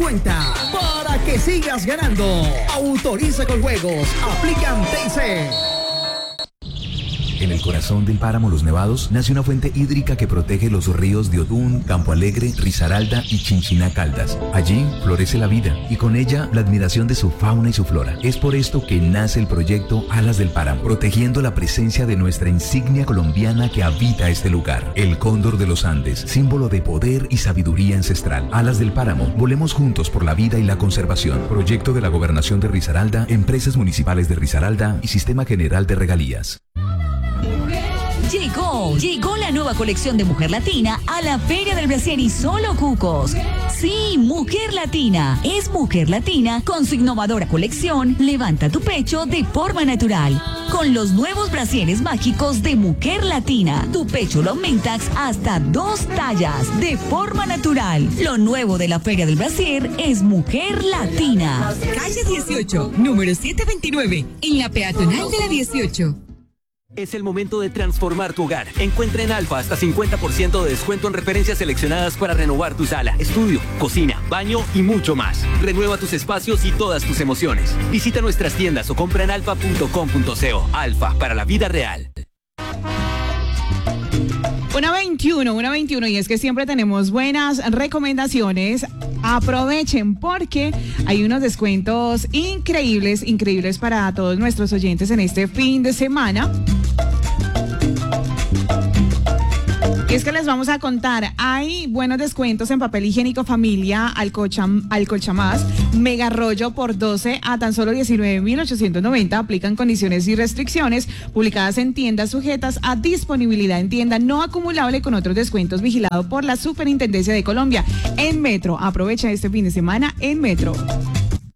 cuenta para que sigas ganando. Autoriza con juegos. Aplican TIC. En el corazón del páramo Los Nevados nace una fuente hídrica que protege los ríos de Odún, Campo Alegre, Risaralda y Chinchiná Caldas. Allí florece la vida y con ella la admiración de su fauna y su flora. Es por esto que nace el proyecto Alas del Páramo, protegiendo la presencia de nuestra insignia colombiana que habita este lugar. El cóndor de los Andes, símbolo de poder y sabiduría ancestral. Alas del Páramo, volemos juntos por la vida y la conservación. Proyecto de la Gobernación de Risaralda, Empresas Municipales de Risaralda y Sistema General de Regalías. Llegó la nueva colección de Mujer Latina a la Feria del Brasier y Solo Cucos. Sí, Mujer Latina. Es Mujer Latina con su innovadora colección Levanta tu pecho de forma natural. Con los nuevos brasieres mágicos de Mujer Latina. Tu pecho lo aumentas hasta 2 tallas de forma natural. Lo nuevo de la Feria del Brasier es Mujer Latina. Calle 18, número 729, en la peatonal de la 18. Es el momento de transformar tu hogar. Encuentra en Alfa hasta 50% de descuento en referencias seleccionadas para renovar tu sala, estudio, cocina, baño y mucho más. Renueva tus espacios y todas tus emociones. Visita nuestras tiendas o compra en alfa.com.co. Alfa, para la vida real. 1:21, y es que siempre tenemos buenas recomendaciones. Aprovechen porque hay unos descuentos increíbles para todos nuestros oyentes en este fin de semana. Y es que les vamos a contar, hay buenos descuentos en papel higiénico familia, Alcolchamás, Mega Rollo por 12 a tan solo 19.890, aplican condiciones y restricciones, publicadas en tiendas sujetas a disponibilidad en tienda no acumulable con otros descuentos, vigilado por la Superintendencia de Colombia. En Metro, aprovecha este fin de semana en Metro.